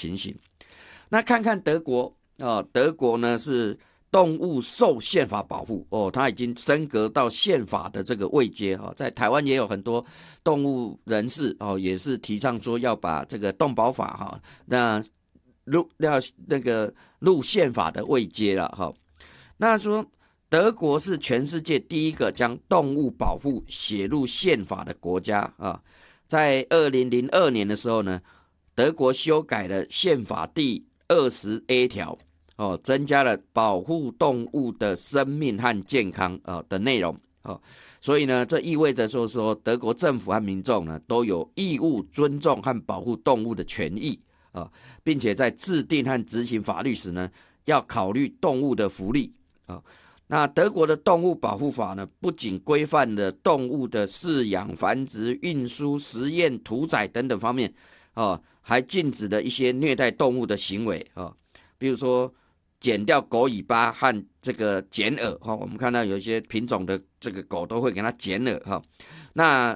情形。那看看德国德国呢是动物受宪法保护它已经升格到宪法的这个位阶在台湾也有很多动物人士也是提倡说要把这个动保法入宪法的位阶了那说德国是全世界第一个将动物保护写入宪法的国家在2002年的时候呢，德国修改了宪法第20A 条增加了保护动物的生命和健康的内容所以呢，这意味着说德国政府和民众呢都有义务尊重和保护动物的权益并且在制定和执行法律时呢，要考虑动物的福利那德国的动物保护法呢，不仅规范了动物的饲养、繁殖、运输、实验、屠宰等等方面还禁止了一些虐待动物的行为比如说剪掉狗尾巴和这个剪耳我们看到有一些品种的这个狗都会给它剪耳那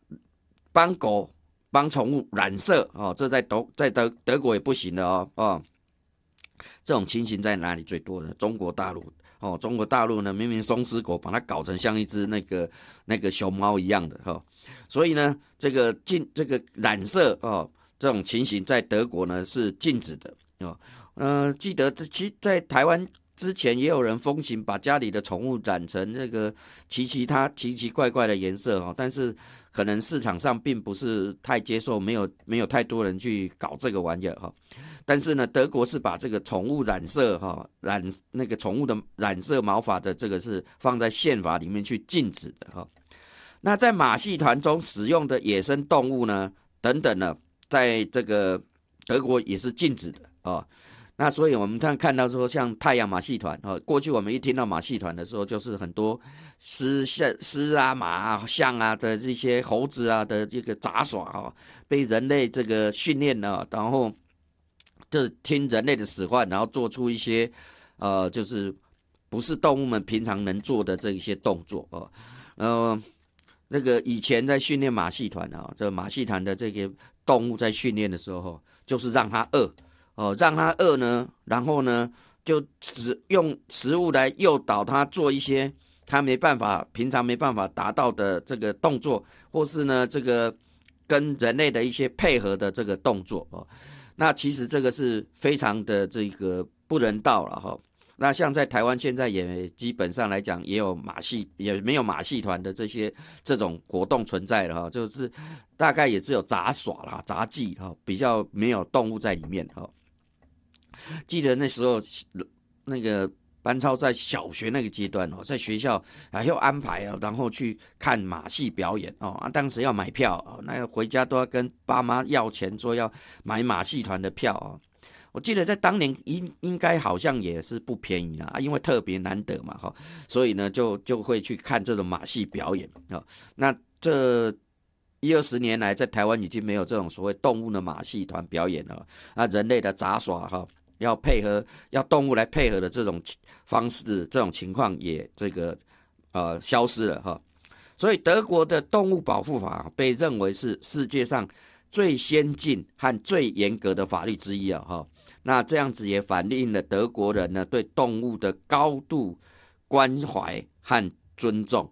帮宠物染色这在德国也不行的这种情形在哪里最多呢？中国大陆中国大陆呢，明明松狮狗把它搞成像一只那个熊猫一样的所以呢，这个染色这种情形在德国呢是禁止的记得在台湾之前也有人风行把家里的宠物染成这个奇奇怪怪的颜色但是可能市场上并不是太接受，没有太多人去搞这个玩意但是呢，德国是把这个宠物染色那个宠物的染色毛发的这个是放在宪法里面去禁止的那在马戏团中使用的野生动物呢等等呢，在这个德国也是禁止的那所以我们看到说像太阳马戏团过去我们一听到马戏团的时候，就是很多狮啊、马啊、象啊的这些猴子啊的这个杂耍被人类这个训练了，然后就听人类的使唤，然后做出一些就是不是动物们平常能做的这一些动作那个以前在训练马戏团这马戏团的这个动物在训练的时候就是让它饿让它饿呢，然后呢就用食物来诱导它做一些它平常没办法达到的这个动作，或是呢这个跟人类的一些配合的这个动作那其实这个是非常的这个不人道了那像在台湾现在也基本上来讲也没有马戏团的这种活动存在了就是大概也只有杂耍啦、杂技比较没有动物在里面记得那时候那个班超在小学那个阶段在学校还要安排然后去看马戏表演当时要买票那个回家都要跟爸妈要钱，说要买马戏团的票我记得在当年应该好像也是不便宜啦因为特别难得嘛所以呢就会去看这种马戏表演那这10-20年来在台湾已经没有这种所谓动物的马戏团表演了人类的杂耍要动物来配合的这种方式，这种情况也这个消失了所以德国的动物保护法被认为是世界上最先进和最严格的法律之一那这样子也反映了德国人呢对动物的高度关怀和尊重。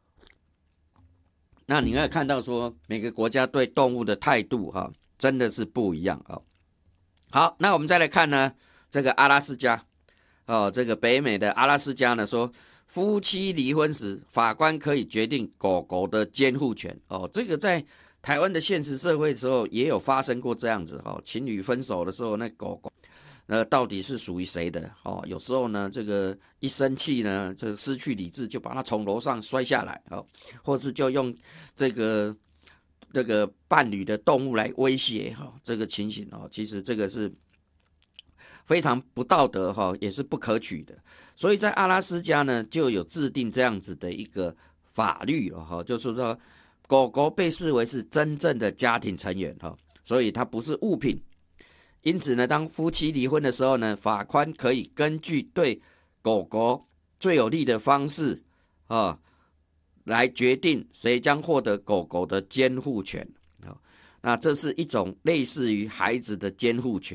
那你可以看到说每个国家对动物的态度真的是不一样好，那我们再来看呢，这个阿拉斯加这个北美的阿拉斯加呢说，夫妻离婚时，法官可以决定狗狗的监护权这个在台湾的现实社会的时候也有发生过这样子情侣分手的时候，那狗狗到底是属于谁的有时候呢，这个一生气呢，这个失去理智就把它从楼上摔下来或是就用这个伴侣的动物来威胁这个情形其实这个是非常不道德也是不可取的。所以在阿拉斯加呢就有制定这样子的一个法律就是说狗狗被视为是真正的家庭成员所以它不是物品。因此呢，当夫妻离婚的时候呢，法官可以根据对狗狗最有利的方式来决定谁将获得狗狗的监护权那这是一种类似于孩子的监护权